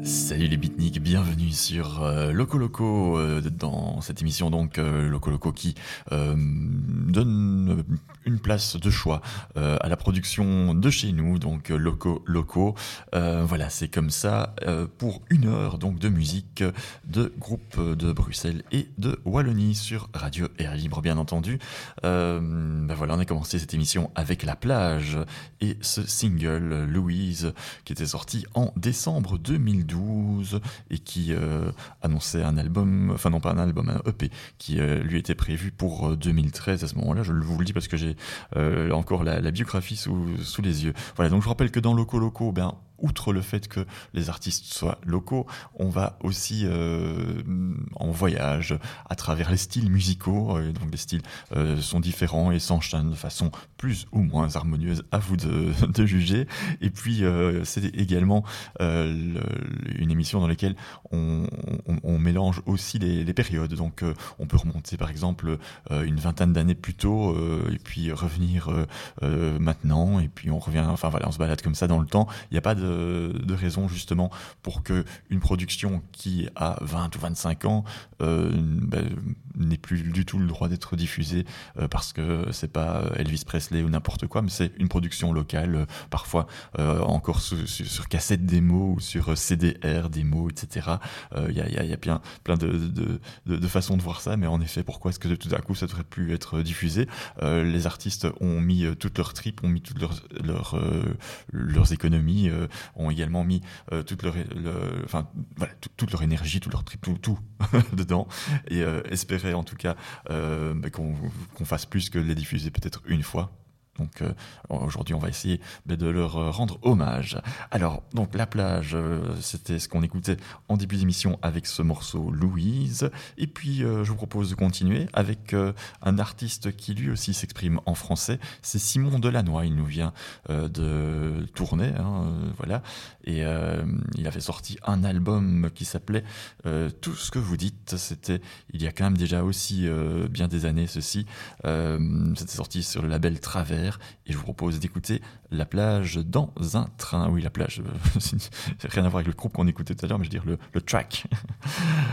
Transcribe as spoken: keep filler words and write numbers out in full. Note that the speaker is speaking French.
Salut les beatniks, bienvenue sur euh, Loco Loco, euh, dans cette émission donc euh, Loco Loco qui euh, donne une place de choix euh, à la production de chez nous, donc euh, Loco Loco. Euh, voilà, c'est comme ça euh, pour une heure donc de musique de groupes de Bruxelles et de Wallonie sur Radio Air Libre, bien entendu. Euh, ben voilà, on a commencé cette émission avec La Plage et ce single Louise qui était sorti en décembre deux mille douze et qui euh, annonçait un album, enfin non pas un album, un E P qui euh, lui était prévu pour euh, deux mille treize. À ce moment-là, je vous le dis parce que j'ai euh, encore la, la biographie sous, sous les yeux. Voilà, donc je vous rappelle que dans Loco Loco, ben outre le fait que les artistes soient locaux, on va aussi euh, en voyage à travers les styles musicaux. Euh, donc les styles euh, sont différents et s'enchaînent de façon plus ou moins harmonieuse, à vous de, de juger. Et puis euh, c'est également euh, le, une émission dans laquelle on, on, on mélange aussi les, les périodes. Donc euh, on peut remonter par exemple euh, une vingtaine d'années plus tôt euh, et puis revenir euh, euh, maintenant, et puis on revient, enfin voilà, on se balade comme ça dans le temps. Il n'y a pas de de raison justement pour que une production qui a vingt ou vingt-cinq ans euh, ben, n'ait plus du tout le droit d'être diffusée euh, parce que c'est pas Elvis Presley ou n'importe quoi, mais c'est une production locale, euh, parfois euh, encore sur, sur, sur cassette démo ou sur C D R démo, et cetera. Il euh, y, a, y, a, y a bien plein de, de, de, de façons de voir ça, mais en effet, pourquoi est-ce que tout à coup ça devrait plus être diffusé? euh, Les artistes ont mis euh, toutes leurs tripes, ont mis toutes leurs, leurs, euh, leurs économies, euh, ont également mis euh, toute leur, le, enfin voilà, tout, toute leur énergie, tout leur trip, tout, tout dedans, et euh, espérer en tout cas euh, bah, qu'on, qu'on fasse plus que les diffuser peut-être une fois. Donc euh, aujourd'hui on va essayer bah, de leur euh, rendre hommage. Alors donc La Plage, euh, c'était ce qu'on écoutait en début d'émission avec ce morceau Louise, et puis euh, je vous propose de continuer avec euh, un artiste qui lui aussi s'exprime en français. C'est Simon Delannoy, il nous vient euh, de Tournai, hein, euh, voilà, et euh, il avait sorti un album qui s'appelait euh, Tout ce que vous dites. C'était il y a quand même déjà aussi euh, bien des années ceci. Euh, c'était sorti sur le label Travers. Et je vous propose d'écouter La Plage dans un train. Oui, La Plage, c'est rien à voir avec le groupe qu'on écoutait tout à l'heure, mais je veux dire le, le track.